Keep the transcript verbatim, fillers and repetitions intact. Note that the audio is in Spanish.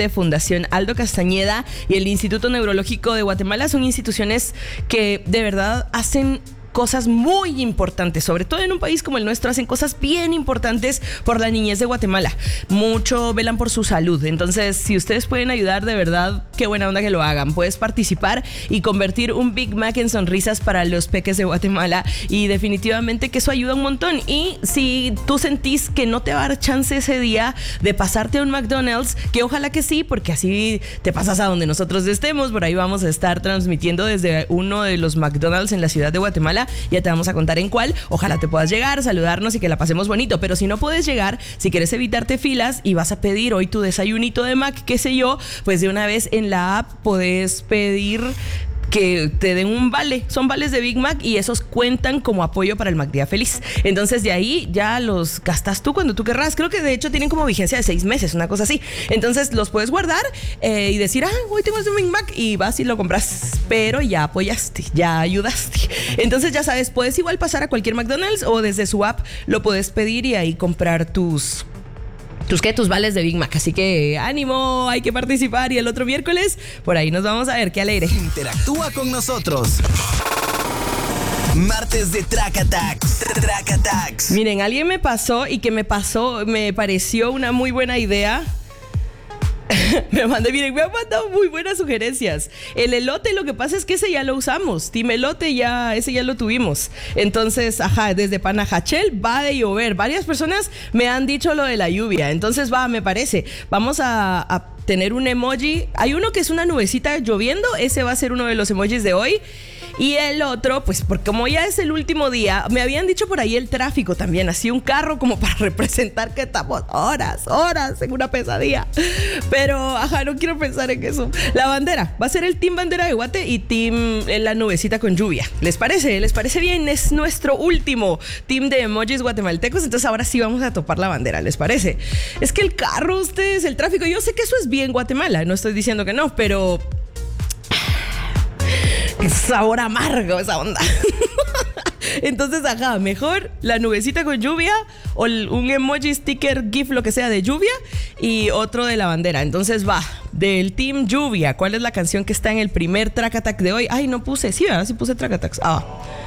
Occidente, Fundación Aldo Castañeda y el Instituto Neurológico de Guatemala son instituciones que de verdad hacen cosas muy importantes, sobre todo en un país como el nuestro, hacen cosas bien importantes por la niñez de Guatemala. Mucho velan por su salud. Entonces, si ustedes pueden ayudar, de verdad, qué buena onda que lo hagan. Puedes participar y convertir un Big Mac en sonrisas para los peques de Guatemala, y definitivamente que eso ayuda un montón. Y si tú sentís que no te va a dar chance ese día de pasarte a un McDonald's, que ojalá que sí, porque así te pasas a donde nosotros estemos. Por ahí vamos a estar transmitiendo desde uno de los McDonald's en la ciudad de Guatemala. Ya te vamos a contar en cuál. Ojalá te puedas llegar, saludarnos y que la pasemos bonito. Pero si no puedes llegar, si quieres evitarte filas y vas a pedir hoy tu desayunito de Mac, qué sé yo, pues de una vez en la app podés pedir que te den un vale, son vales de Big Mac y esos cuentan como apoyo para el Mac Día Feliz. Entonces de ahí ya los gastas tú cuando tú querrás. Creo que de hecho tienen como vigencia de seis meses, una cosa así. Entonces los puedes guardar eh, y decir, ah, hoy tengo este Big Mac, y vas y lo compras, pero ya apoyaste, ya ayudaste. Entonces ya sabes, puedes igual pasar a cualquier McDonald's o desde su app lo puedes pedir y ahí comprar tus... Tus, ¿qué? Tus vales de Big Mac. Así que ánimo, hay que participar. Y el otro miércoles, por ahí nos vamos a ver. ¡Qué alegre! Interactúa con nosotros. Martes de Tracatax. Tracatax. Miren, alguien me pasó y que me pasó, me pareció una muy buena idea. Me mandé, miren, me han mandado muy buenas sugerencias. El elote, lo que pasa es que ese ya lo usamos. Team Elote, ya, ese ya lo tuvimos. Entonces, ajá, desde Panajachel va de llover. Varias personas me han dicho lo de la lluvia. Entonces, va, me parece. Vamos a, a tener un emoji. Hay uno que es una nubecita lloviendo. Ese va a ser uno de los emojis de hoy. Y el otro, pues porque como ya es el último día, me habían dicho por ahí el tráfico también, así un carro como para representar que estamos horas, horas en una pesadilla. Pero, ajá, no quiero pensar en eso. La bandera, va a ser el Team Bandera de Guate y Team La Nubecita con Lluvia. ¿Les parece? ¿Les parece bien? Es nuestro último team de emojis guatemaltecos, entonces ahora sí vamos a topar la bandera, ¿les parece? Es que el carro, ustedes, el tráfico, yo sé que eso es bien Guatemala, no estoy diciendo que no, pero... sabor amargo esa onda. Entonces, ajá, mejor la nubecita con lluvia o un emoji, sticker, gif, lo que sea de lluvia, y otro de la bandera. Entonces va, del Team Lluvia, ¿cuál es la canción que está en el primer Track Attack de hoy? Ay, no puse, sí, ¿verdad? Sí puse Track Attacks. Ah,